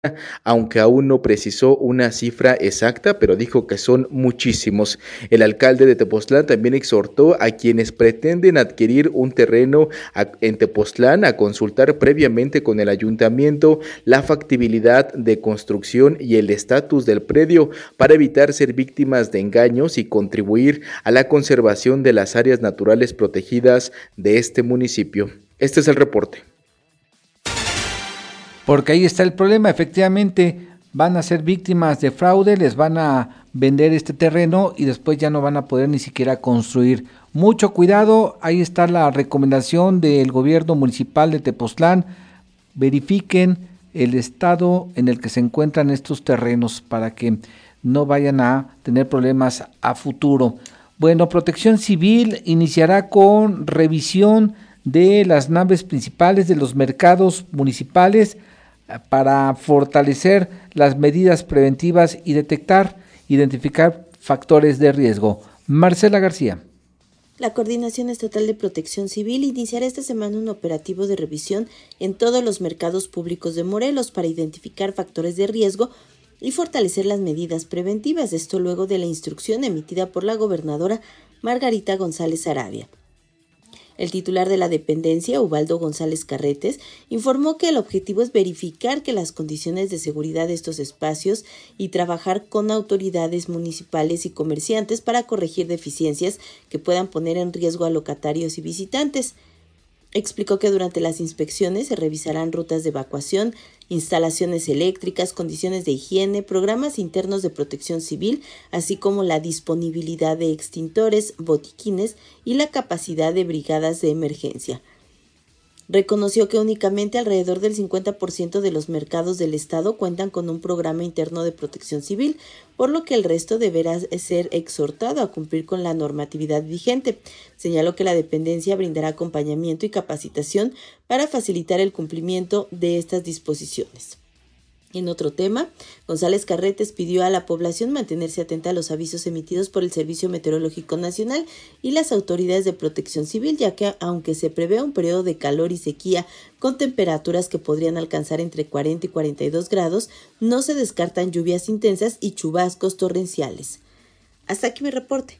aunque aún no precisó una cifra exacta, pero dijo que son muchísimos. El alcalde de Tepoztlán también exhortó a quienes pretenden adquirir un terreno en Tepoztlán a consultar previamente con el ayuntamiento la factibilidad de construcción y el estatus del predio para evitar ser víctimas de engaños y contribuir a la conservación de las áreas naturales protegidas de este municipio. Este es el reporte. Porque ahí está el problema, efectivamente van a ser víctimas de fraude, les van a vender este terreno y después ya no van a poder ni siquiera construir. Mucho cuidado, ahí está la recomendación del gobierno municipal de Tepoztlán, verifiquen el estado en el que se encuentran estos terrenos para que no vayan a tener problemas a futuro. Bueno, Protección Civil iniciará con revisión de las naves principales de los mercados municipales para fortalecer las medidas preventivas y identificar factores de riesgo. Marcela García. La Coordinación Estatal de Protección Civil iniciará esta semana un operativo de revisión en todos los mercados públicos de Morelos para identificar factores de riesgo y fortalecer las medidas preventivas. Esto luego de la instrucción emitida por la gobernadora Margarita González Arabia. El titular de la dependencia, Ubaldo González Carretes, informó que el objetivo es verificar que las condiciones de seguridad de estos espacios y trabajar con autoridades municipales y comerciantes para corregir deficiencias que puedan poner en riesgo a locatarios y visitantes. Explicó que durante las inspecciones se revisarán rutas de evacuación, instalaciones eléctricas, condiciones de higiene, programas internos de protección civil, así como la disponibilidad de extintores, botiquines y la capacidad de brigadas de emergencia. Reconoció que únicamente alrededor del 50% de los mercados del estado cuentan con un programa interno de protección civil, por lo que el resto deberá ser exhortado a cumplir con la normatividad vigente. Señaló que la dependencia brindará acompañamiento y capacitación para facilitar el cumplimiento de estas disposiciones. En otro tema, González Carretes pidió a la población mantenerse atenta a los avisos emitidos por el Servicio Meteorológico Nacional y las autoridades de protección civil, ya que aunque se prevé un periodo de calor y sequía con temperaturas que podrían alcanzar entre 40 y 42 grados, no se descartan lluvias intensas y chubascos torrenciales. Hasta aquí mi reporte.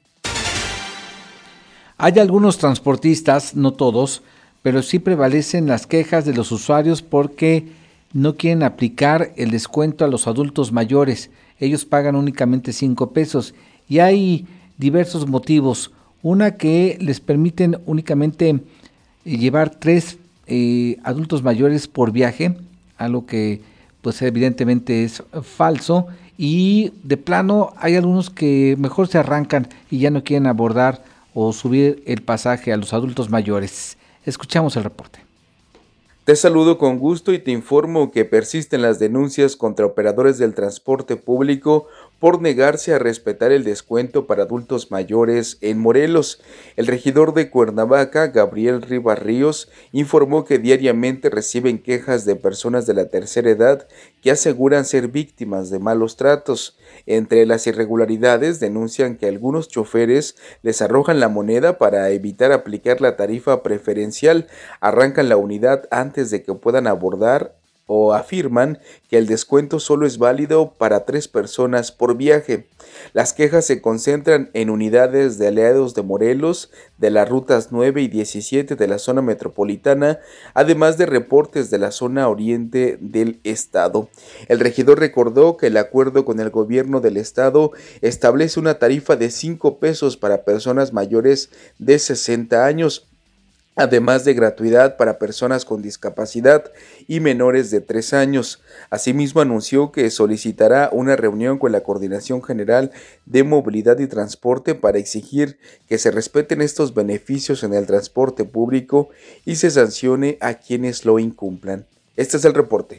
Hay algunos transportistas, no todos, pero sí prevalecen las quejas de los usuarios porque no quieren aplicar el descuento a los adultos mayores. Ellos pagan únicamente 5 pesos y hay diversos motivos. Una, que les permiten únicamente llevar 3 adultos mayores por viaje, algo que pues evidentemente es falso, y de plano hay algunos que mejor se arrancan y ya no quieren abordar o subir el pasaje a los adultos mayores. Escuchamos el reporte. Te saludo con gusto y te informo que persisten las denuncias contra operadores del transporte público por negarse a respetar el descuento para adultos mayores en Morelos. El regidor de Cuernavaca, Gabriel Rivas Ríos, informó que diariamente reciben quejas de personas de la tercera edad que aseguran ser víctimas de malos tratos. Entre las irregularidades denuncian que algunos choferes les arrojan la moneda para evitar aplicar la tarifa preferencial, arrancan la unidad antes de que puedan abordar o afirman que el descuento solo es válido para 3 personas por viaje. Las quejas se concentran en unidades de aliados de Morelos, de las rutas 9 y 17 de la zona metropolitana, además de reportes de la zona oriente del estado. El regidor recordó que el acuerdo con el gobierno del estado establece una tarifa de 5 pesos para personas mayores de 60 años, además de gratuidad para personas con discapacidad y menores de 3 años. Asimismo, anunció que solicitará una reunión con la Coordinación General de Movilidad y Transporte para exigir que se respeten estos beneficios en el transporte público y se sancione a quienes lo incumplan. Este es el reporte.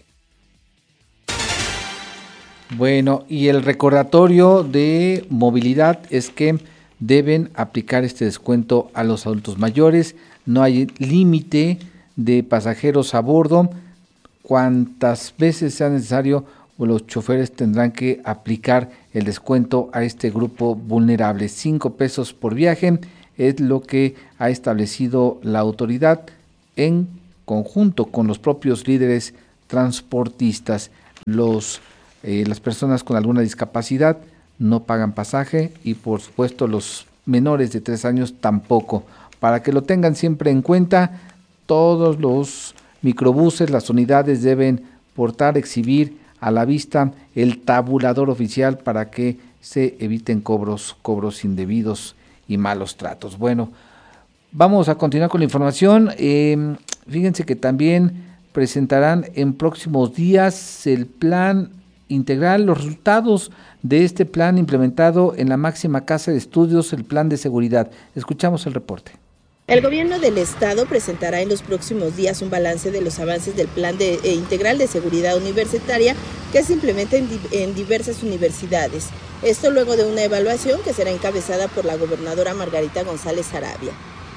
Bueno, y el recordatorio de movilidad es que deben aplicar este descuento a los adultos mayores. No hay límite de pasajeros a bordo. Cuantas veces sea necesario, los choferes tendrán que aplicar el descuento a este grupo vulnerable. 5 pesos por viaje es lo que ha establecido la autoridad en conjunto con los propios líderes transportistas. las personas con alguna discapacidad no pagan pasaje y por supuesto los menores de 3 años tampoco. Para que lo tengan siempre en cuenta, todos los microbuses, las unidades deben portar, exhibir a la vista el tabulador oficial para que se eviten cobros indebidos y malos tratos. Bueno, vamos a continuar con la información. Fíjense que también presentarán en próximos días el plan integral, los resultados de este plan implementado en la máxima casa de estudios, el plan de seguridad. Escuchamos el reporte. El gobierno del estado presentará en los próximos días un balance de los avances del plan integral de seguridad universitaria que se implementa en diversas universidades. Esto luego de una evaluación que será encabezada por la gobernadora Margarita González Sarabia.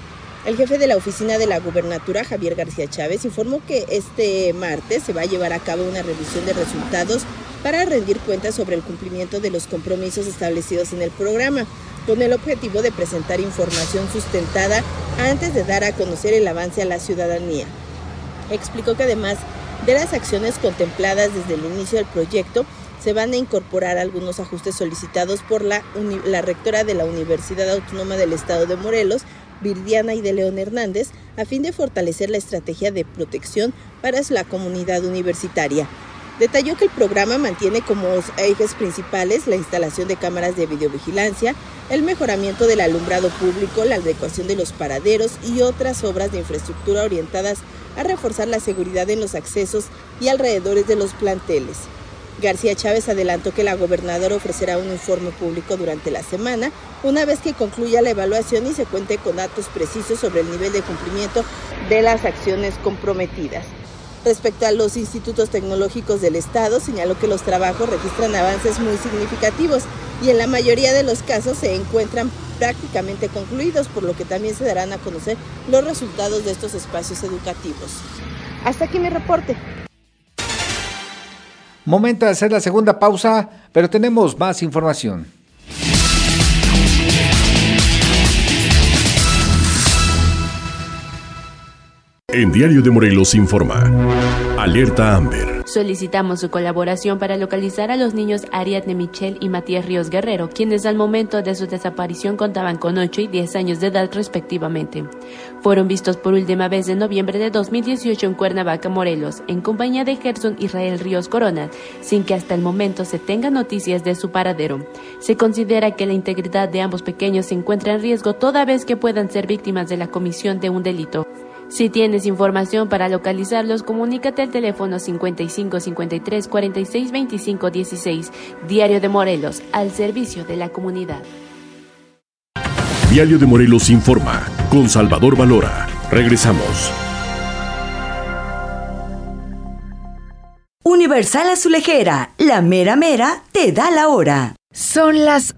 El jefe de la oficina de la gubernatura, Javier García Chávez, informó que este martes se va a llevar a cabo una revisión de resultados para rendir cuentas sobre el cumplimiento de los compromisos establecidos en el programa, con el objetivo de presentar información sustentada antes de dar a conocer el avance a la ciudadanía. Explicó que además de las acciones contempladas desde el inicio del proyecto, se van a incorporar algunos ajustes solicitados por la rectora de la Universidad Autónoma del Estado de Morelos, Viridiana y de León Hernández, a fin de fortalecer la estrategia de protección para la comunidad universitaria. Detalló que el programa mantiene como ejes principales la instalación de cámaras de videovigilancia, el mejoramiento del alumbrado público, la adecuación de los paraderos y otras obras de infraestructura orientadas a reforzar la seguridad en los accesos y alrededores de los planteles. García Chávez adelantó que la gobernadora ofrecerá un informe público durante la semana, una vez que concluya la evaluación y se cuente con datos precisos sobre el nivel de cumplimiento de las acciones comprometidas. Respecto a los institutos tecnológicos del Estado, señaló que los trabajos registran avances muy significativos y en la mayoría de los casos se encuentran prácticamente concluidos, por lo que también se darán a conocer los resultados de estos espacios educativos. Hasta aquí mi reporte. Momento de hacer la segunda pausa, pero tenemos más información. En Diario de Morelos informa. Alerta Amber. Solicitamos su colaboración para localizar a los niños Ariadne Michel y Matías Ríos Guerrero, quienes al momento de su desaparición contaban con 8 y 10 años de edad respectivamente. Fueron vistos por última vez en noviembre de 2018 en Cuernavaca, Morelos, en compañía de Gerson Israel Ríos Corona, sin que hasta el momento se tenga noticias de su paradero. Se considera que la integridad de ambos pequeños se encuentra en riesgo toda vez que puedan ser víctimas de la comisión de un delito. Si tienes información para localizarlos, comunícate al teléfono 55 53 46 25 16. Diario de Morelos, al servicio de la comunidad. Diario de Morelos informa, con Salvador Valora. Regresamos. Universal Azulejera, la mera mera te da la hora. Son las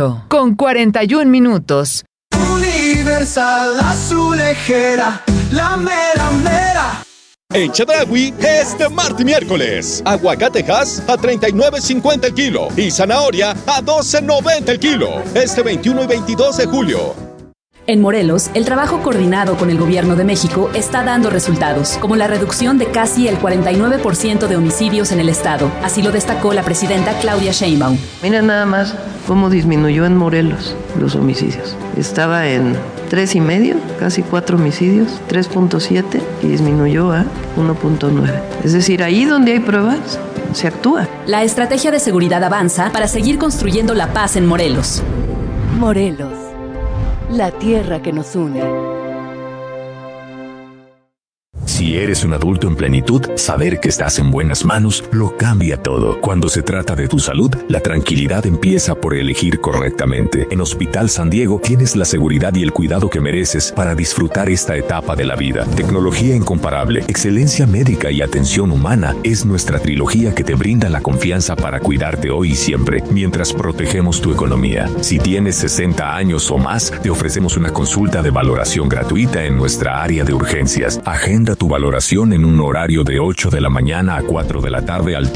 8:41. Universal Azulejera, la mera mera. En Chedraui, este martes y miércoles, aguacatejas a $39.50 el kilo y zanahoria a $12.90 el kilo. Este 21 y 22 de julio. En Morelos, el trabajo coordinado con el Gobierno de México está dando resultados, como la reducción de casi el 49% de homicidios en el estado. Así lo destacó la presidenta Claudia Sheinbaum. Mira nada más cómo disminuyó en Morelos los homicidios. Estaba en 3.5, casi 4 homicidios, 3.7 y disminuyó a 1.9. Es decir, ahí donde hay pruebas, se actúa. La estrategia de seguridad avanza para seguir construyendo la paz en Morelos. Morelos, la tierra que nos une. Si eres un adulto en plenitud, saber que estás en buenas manos lo cambia todo. Cuando se trata de tu salud, la tranquilidad empieza por elegir correctamente. En Hospital San Diego tienes la seguridad y el cuidado que mereces para disfrutar esta etapa de la vida. Tecnología incomparable, excelencia médica y atención humana es nuestra trilogía que te brinda la confianza para cuidarte hoy y siempre, mientras protegemos tu economía. Si tienes 60 años o más, te ofrecemos una consulta de valoración gratuita en nuestra área de urgencias. Agenda tu valoración en un horario de 8 de la mañana a 4 de la tarde al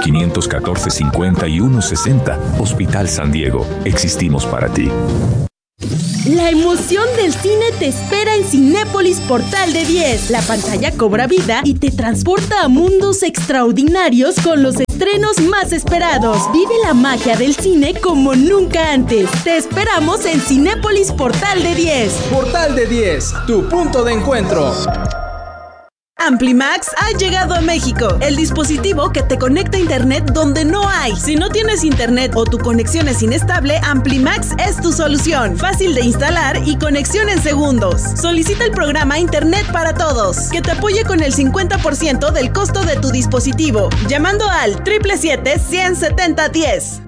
777-514-5160. Hospital San Diego, existimos para ti. La emoción del cine te espera en Cinépolis Portal de 10. La pantalla cobra vida y te transporta a mundos extraordinarios con los estrenos más esperados. Vive la magia del cine como nunca antes. Te esperamos en Cinépolis Portal de 10. Portal de 10, tu punto de encuentro. Amplimax ha llegado a México, el dispositivo que te conecta a internet donde no hay. Si no tienes internet o tu conexión es inestable, Amplimax es tu solución. Fácil de instalar y conexión en segundos. Solicita el programa Internet para Todos, que te apoye con el 50% del costo de tu dispositivo, llamando al 777-170-10.